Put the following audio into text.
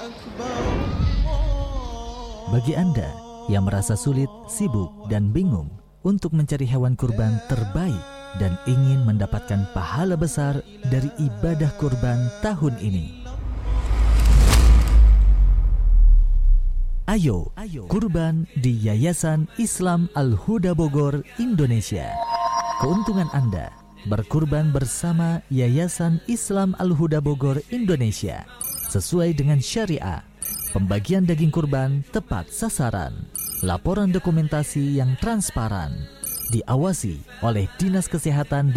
Bagi Anda yang merasa sulit, sibuk, dan bingung untuk mencari hewan kurban terbaik dan ingin mendapatkan pahala besar dari ibadah kurban tahun ini, ayo kurban di Yayasan Islam Al-Huda Bogor, Indonesia. Keuntungan Anda berkurban bersama Yayasan Islam Al-Huda Bogor, Indonesia sesuai dengan syariah. Pembagian daging kurban tepat sasaran, laporan dokumentasi yang transparan, diawasi oleh Dinas Kesehatan